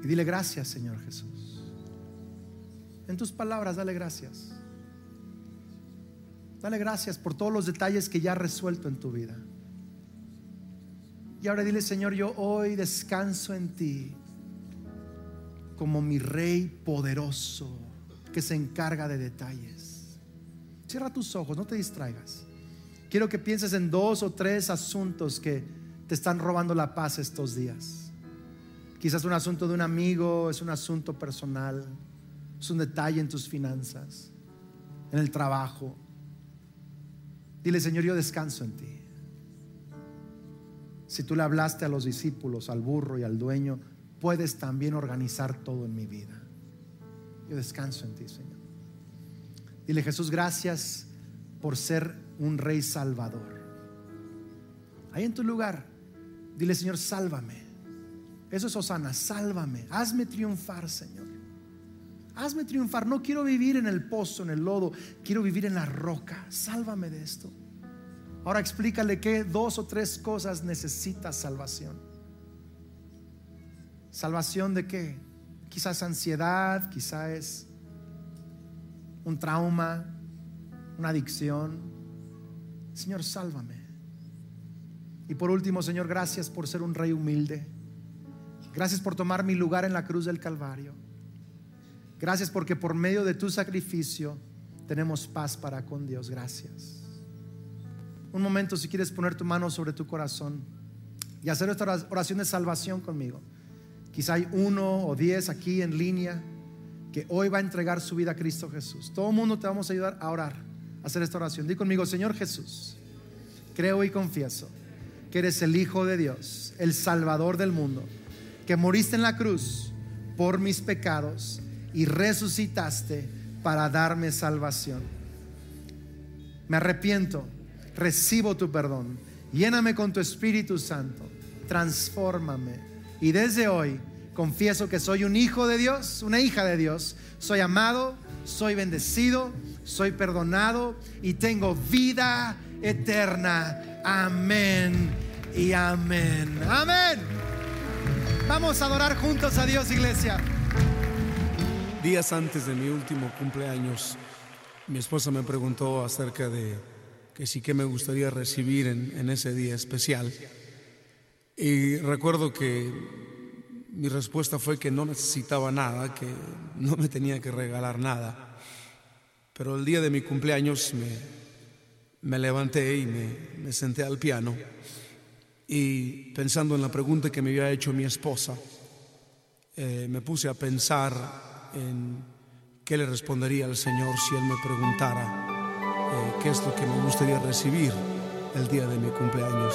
Y dile gracias, Señor Jesús. En tus palabras, dale gracias. Dale gracias por todos los detalles que ya has resuelto en tu vida. Y ahora dile: Señor, yo hoy descanso en ti como mi Rey poderoso que se encarga de detalles. Cierra tus ojos, no te distraigas. Quiero que pienses en 2 o 3 asuntos que te están robando la paz estos días. Quizás un asunto de un amigo, es un asunto personal, es un detalle en tus finanzas, en el trabajo. Dile: Señor, yo descanso en ti. Si tú le hablaste a los discípulos, al burro y al dueño, puedes también organizar todo en mi vida. Yo descanso en ti, Señor. Dile: Jesús, gracias por ser un Rey Salvador. Ahí en tu lugar, dile: Señor, sálvame. Eso es hosana, sálvame. Hazme triunfar, Señor. Hazme triunfar. No quiero vivir en el pozo, en el lodo. Quiero vivir en la roca. Sálvame de esto. Ahora explícale que 2 o 3 cosas necesitas salvación. ¿Salvación de qué? Quizás ansiedad, quizás es un trauma, una adicción. Señor, sálvame. Y por último, Señor, gracias por ser un Rey humilde. Gracias por tomar mi lugar en la cruz del Calvario. Gracias porque por medio de tu sacrificio tenemos paz para con Dios. Gracias. Un momento, si quieres poner tu mano sobre tu corazón y hacer esta oración de salvación conmigo. Quizá hay 1 o 10 aquí en línea que hoy va a entregar su vida a Cristo Jesús. Todo el mundo te vamos a ayudar a orar, a hacer esta oración. Di conmigo: Señor Jesús, creo y confieso que eres el Hijo de Dios, el Salvador del mundo, que moriste en la cruz por mis pecados y resucitaste para darme salvación. Me arrepiento, recibo tu perdón, lléname con tu Espíritu Santo, transfórmame, y desde hoy confieso que soy un hijo de Dios, una hija de Dios. Soy amado, soy bendecido, soy perdonado y tengo vida eterna. Amén y amén. Amén. Vamos a adorar juntos a Dios, iglesia. Días antes de mi último cumpleaños, mi esposa me preguntó acerca de que sí, que me gustaría recibir en ese día especial. Y recuerdo que mi respuesta fue que no necesitaba nada, que no me tenía que regalar nada. Pero el día de mi cumpleaños me levanté y me senté al piano, y pensando en la pregunta que me había hecho mi esposa, me puse a pensar en qué le respondería al Señor si Él me preguntara qué es lo que me gustaría recibir el día de mi cumpleaños.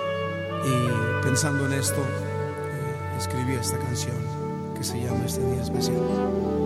Y pensando en esto, escribí esta canción que se llama Este Día Especial.